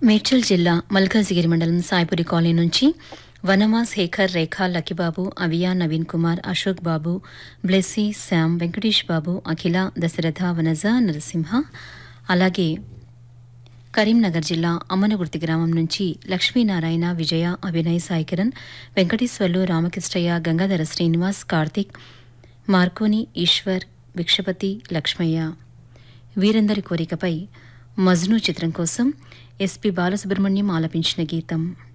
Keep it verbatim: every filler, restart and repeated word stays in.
మేడ్చల్ జిల్లా మల్కాజిగిరి మండలం సాయిపురి కాలనీ నుంచి వనమా శేఖర్ రేఖ లక్కిబాబు అవియా నవీన్ కుమార్ అశోక్ బాబు బ్లెస్సీ శ్యామ్ వెంకటేష్ బాబు అఖిల దశరథ వనజ నరసింహ అలాగే కరీంనగర్ జిల్లా అమ్మనగుర్తి గ్రామం నుంచి లక్ష్మీనారాయణ విజయ అభినయ్ సాయికిరణ్ వెంకటేశ్వర్లు రామకృష్ణయ్య గంగాధర శ్రీనివాస్ కార్తిక్ మార్కోని ఈశ్వర్ భిక్షపతి లక్ష్మయ్య వీరందరి కోరికపై మజ్ను చిత్రం కోసం ఎస్పి బాలసుబ్రహ్మణ్యం ఆలపించిన గీతం.